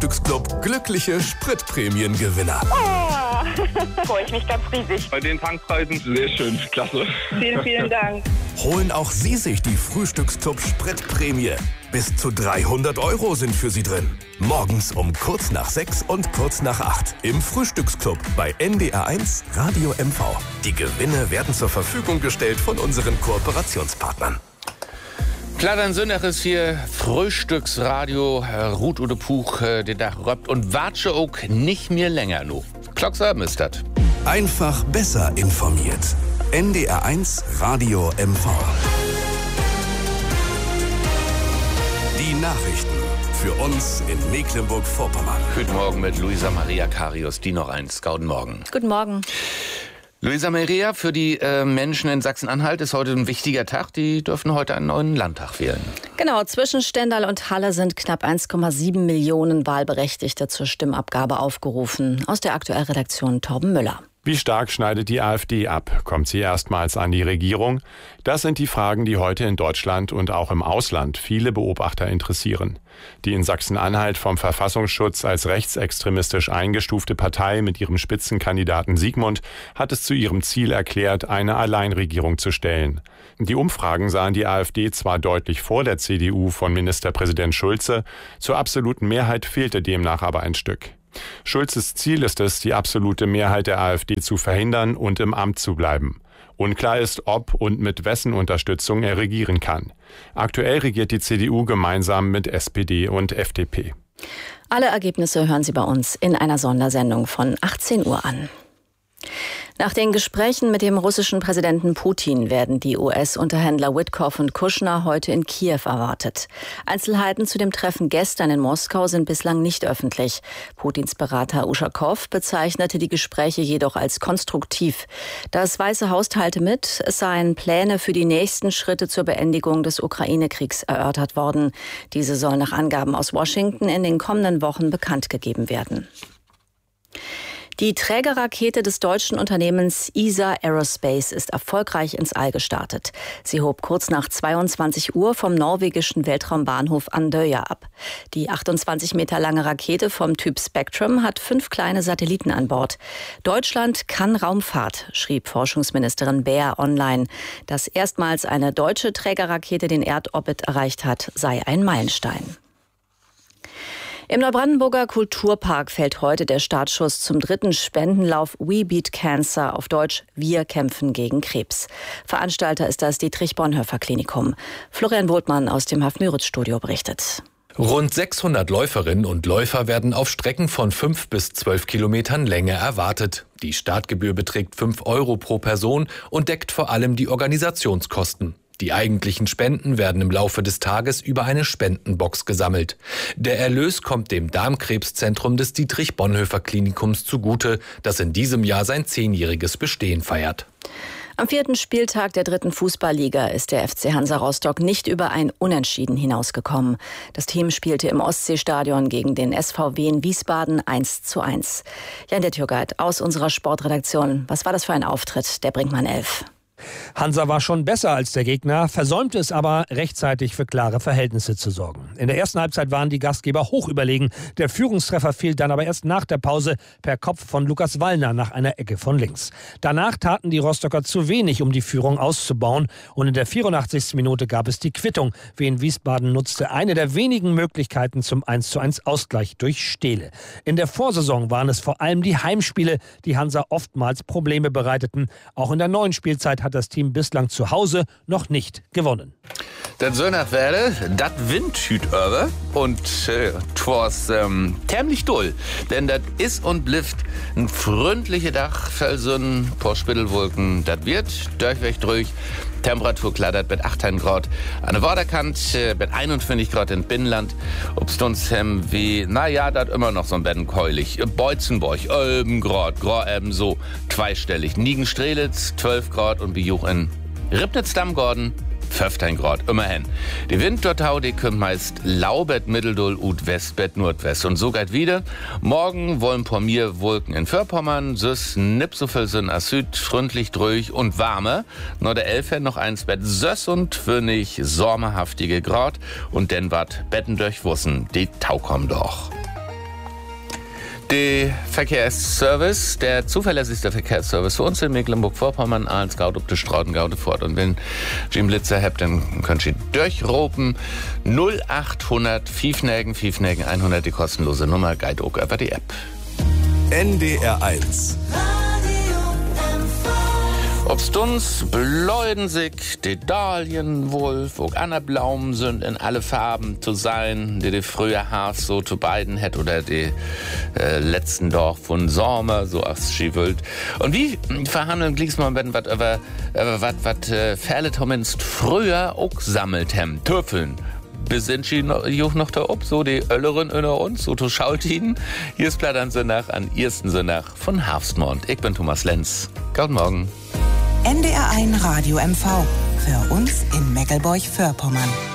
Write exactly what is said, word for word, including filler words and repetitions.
Frühstücksclub glückliche Spritprämiengewinner. Oh, freue ich mich ganz riesig. Bei den Tankpreisen sehr schön, klasse. Vielen, vielen Dank. Holen auch Sie sich die Frühstücksclub Spritprämie. Bis zu dreihundert Euro sind für Sie drin. Morgens um kurz nach sechs und kurz nach acht im Frühstücksclub bei N D R eins Radio M V. Die Gewinne werden zur Verfügung gestellt von unseren Kooperationspartnern. Kladan Sünnach ist hier, Frühstücksradio, Ruth Ude Puch, den Dach röppt und watsche auch nicht mehr länger nu. Klockser ist das. Einfach besser informiert. N D R eins Radio M V. Die Nachrichten für uns in Mecklenburg-Vorpommern. Guten Morgen mit Luisa Maria Karius, die noch eins. Guten Morgen. Guten Morgen. Luisa Maria, für die äh, Menschen in Sachsen-Anhalt ist heute ein wichtiger Tag. Die dürfen heute einen neuen Landtag wählen. Genau, zwischen Stendal und Halle sind knapp eins Komma sieben Millionen Wahlberechtigte zur Stimmabgabe aufgerufen. Aus der Aktuellredaktion Torben Müller. Wie stark schneidet die AfD ab? Kommt sie erstmals an die Regierung? Das sind die Fragen, die heute in Deutschland und auch im Ausland viele Beobachter interessieren. Die in Sachsen-Anhalt vom Verfassungsschutz als rechtsextremistisch eingestufte Partei mit ihrem Spitzenkandidaten Sigmund hat es zu ihrem Ziel erklärt, eine Alleinregierung zu stellen. Die Umfragen sahen die AfD zwar deutlich vor der C D U von Ministerpräsident Schulze, zur absoluten Mehrheit fehlte demnach aber ein Stück. Schulzes Ziel ist es, die absolute Mehrheit der AfD zu verhindern und im Amt zu bleiben. Unklar ist, ob und mit wessen Unterstützung er regieren kann. Aktuell regiert die C D U gemeinsam mit S P D und F D P. Alle Ergebnisse hören Sie bei uns in einer Sondersendung von achtzehn Uhr an. Nach den Gesprächen mit dem russischen Präsidenten Putin werden die U S-Unterhändler Witkoff und Kushner heute in Kiew erwartet. Einzelheiten zu dem Treffen gestern in Moskau sind bislang nicht öffentlich. Putins Berater Uschakow bezeichnete die Gespräche jedoch als konstruktiv. Das Weiße Haus teilte mit, es seien Pläne für die nächsten Schritte zur Beendigung des Ukraine-Kriegs erörtert worden. Diese sollen nach Angaben aus Washington in den kommenden Wochen bekannt gegeben werden. Die Trägerrakete des deutschen Unternehmens E S A Aerospace ist erfolgreich ins All gestartet. Sie hob kurz nach zweiundzwanzig Uhr vom norwegischen Weltraumbahnhof Andøya ab. Die achtundzwanzig Meter lange Rakete vom Typ Spectrum hat fünf kleine Satelliten an Bord. Deutschland kann Raumfahrt, schrieb Forschungsministerin Baer online. Dass erstmals eine deutsche Trägerrakete den Erdorbit erreicht hat, sei ein Meilenstein. Im Neubrandenburger Kulturpark fällt heute der Startschuss zum dritten Spendenlauf We Beat Cancer, auf Deutsch Wir kämpfen gegen Krebs. Veranstalter ist das Dietrich-Bonhoeffer-Klinikum. Florian Wohltmann aus dem Hafnmüritz-Studio berichtet. Rund sechshundert Läuferinnen und Läufer werden auf Strecken von fünf bis zwölf Kilometern Länge erwartet. Die Startgebühr beträgt fünf Euro pro Person und deckt vor allem die Organisationskosten. Die eigentlichen Spenden werden im Laufe des Tages über eine Spendenbox gesammelt. Der Erlös kommt dem Darmkrebszentrum des Dietrich-Bonhoeffer-Klinikums zugute, das in diesem Jahr sein zehnjähriges Bestehen feiert. Am vierten Spieltag der dritten Fußballliga ist der F C Hansa Rostock nicht über ein Unentschieden hinausgekommen. Das Team spielte im Ostseestadion gegen den S V W in Wiesbaden eins zu eins. Jan der Türgeit aus unserer Sportredaktion. Was war das für ein Auftritt der Brinkmann elf? Hansa war schon besser als der Gegner, versäumte es aber, rechtzeitig für klare Verhältnisse zu sorgen. In der ersten Halbzeit waren die Gastgeber hoch überlegen. Der Führungstreffer fiel dann aber erst nach der Pause per Kopf von Lukas Wallner nach einer Ecke von links. Danach taten die Rostocker zu wenig, um die Führung auszubauen. Und in der vierundachtzigsten Minute gab es die Quittung. Wien Wiesbaden nutzte eine der wenigen Möglichkeiten zum eins zu eins Ausgleich durch Stehle. In der Vorsaison waren es vor allem die Heimspiele, die Hansa oftmals Probleme bereiteten. Auch in der neuen Spielzeit hat das Team bislang zu Hause noch nicht gewonnen. Das soll nach Werde, das Wind hüt über und äh, twas ähm, tämlich doll. Denn das ist und blifft ein freundlicher Dach, für so ein paar Spittelwolken. Das wird durchweg durch. Temperatur klattert mit achtzehn Grad an der Waterkant, äh, mit einundfünfzig Grad in Binnenland. Obst uns ähm, wie, naja, das immer noch so ein bisschen keulig. Beutzenburg, elf Grad, Grad ebenso zweistellig. Nigen-Strelitz, zwölf Grad und Bejuch in Ribnitz-Dammgorden, fünfzehn Grad, immerhin. Die Wind dort hau, die kommt meist Laubet, Mitteldull, Ut, Westbett, Nordwest. Und so geht wieder. Morgen wollen vor mir Wolken in Vorpommern, süß, nipp so viel sind as Süd, freundlich durch und warme. Nur der Elfer noch eins Bett, süß und wünnig, sommerhaftige Grad. Und denn wat Betten durchwussen, die Tau kommen doch. Der Verkehrsservice, der zuverlässigste Verkehrsservice für uns in Mecklenburg-Vorpommern, als Gaut ob die Straßen, Gaude fort. Und wenn ihr einen Blitzer habt, dann könnt ihr durchropen. null achthundert Fiefnägen, Fiefnägen hundert, die kostenlose Nummer, Guide auch über die App. N D R eins. Obst uns bläuden sich die Dahlienwolf, wo Anna Blaumen sind, in alle Farben zu sein, die die früher Haas so zu beiden hätt oder die äh, letzten Dorf von Sommer, so als Schiewült. Und wie verhandeln Gliesmann, wenn wat über, über wat, wat äh, Ferle zumindest früher auch sammelt hem, Töffeln. Besinnt sie noch, noch da ob, so die Ölleren unter uns, so zu Schaultiden. Hier ist Plattern Sonntag an ersten Sonntag von Herbstmond. Ich bin Thomas Lenz. Guten Morgen. N D R eins Radio M V. Für uns in Meckelburg-Vorpommern.